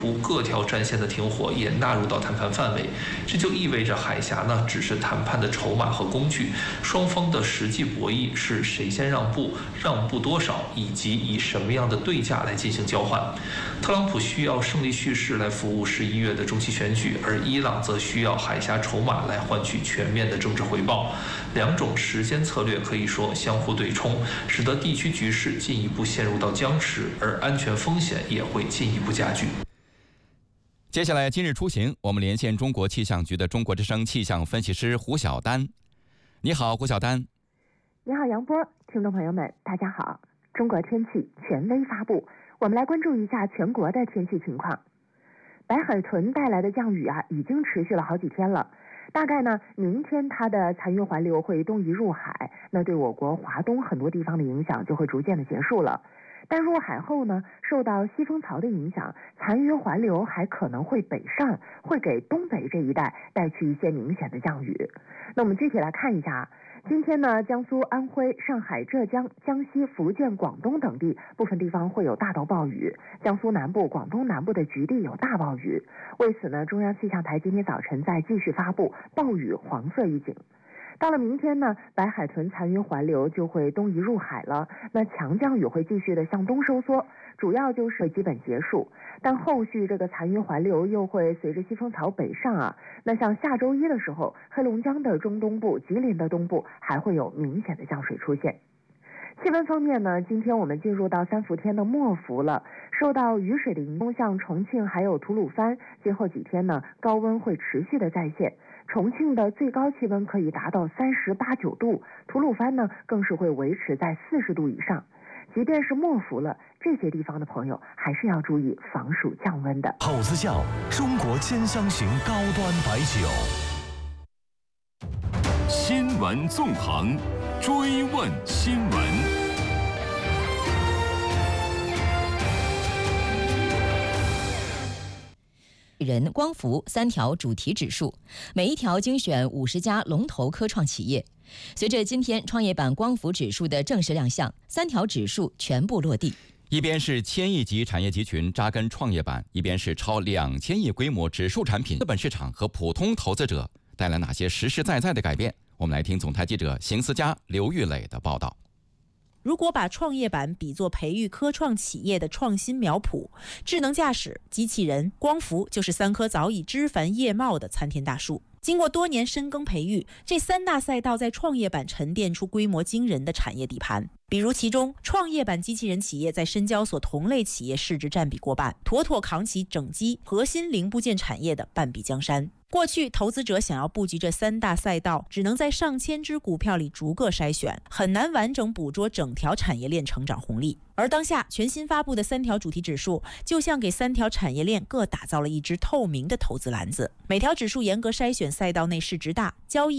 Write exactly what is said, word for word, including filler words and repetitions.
各条战线的停火也纳入到谈判范围，这就意味着海峡呢只是谈判的筹码和工具，双方的实际博弈是谁先让步、让步多少，以及以什么样的对价来进行交换。特朗普需要胜利叙事来服务十一月的中期选举，而伊朗则需要海峡筹码来换取全面的政治回报。两种时间策略可以说相互对冲，使得地区局势进一步陷入到僵持，而安全风险也会进一步加剧。 接下来今日出行，我们连线中国气象局的中国之声气象分析师胡晓丹。你好，胡晓丹。 你好，杨波，听众朋友们，大家好。中国天气权威发布，我们来关注一下全国的天气情况。白海豚带来的降雨啊，已经持续了好几天了。大概呢，明天它的残余环流会东移入海，那对我国华东很多地方的影响就会逐渐的结束了。但入海后呢，受到西风槽的影响，残余环流还可能会北上，会给东北这一带带去一些明显的降雨。那我们具体来看一下，今天呢，江苏、安徽、上海、浙江、江西、福建、广东等地部分地方会有大到暴雨，江苏南部、广东南部的局地有大暴雨。为此呢，中央气象台今天早晨在继续发布暴雨黄色预警。到了明天呢，白海豚残余环流就会东移入海了，那强降雨会继续的向东收缩，主要就是基本结束。但后续这个残余环流又会随着西风槽北上啊，那像下周一的时候，黑龙江的中东部、吉林的东部还会有明显的降水出现。气温方面呢，今天我们进入到三伏天的末伏了，受到雨水的影响，像重庆还有吐鲁番，今后几天呢，高温会持续的再现。重庆的最高气温可以达到三十八九度，吐鲁番呢更是会维持在四十度以上。即便是末伏了，这些地方的朋友还是要注意防暑降温的。 好字窖，中国兼香型高端白酒。 新闻纵横，追问新闻。 人光伏三条主题指数，每一条精选五十家龙头科创企业。随着今天创业板光伏指数的正式亮相，三条指数全部落地。 一边是千亿级产业集群扎根创业板，一边是超两千亿规模指数产品，资本市场和普通投资者带来哪些实实在在的改变？我们来听总台记者邢思佳、刘玉磊的报道。 如果把创业板比作培育科创企业的创新苗圃，智能驾驶、机器人、光伏就是三棵早已枝繁叶茂的参天大树。经过多年深耕培育，这三大赛道在创业板沉淀出规模惊人的产业底盘。比如其中，创业板机器人企业在深交所同类企业市值占比过半，妥妥扛起整机核心零部件产业的半壁江山。过去投资者想要布局这三大赛道，只能在上千只股票里逐个筛选，很难完整捕捉整条产业链成长红利。而当下全新发布的三条主题指数，就像给三条产业链各打造了一只透明的投资篮子，每条指数严格筛选赛道内市值大、交易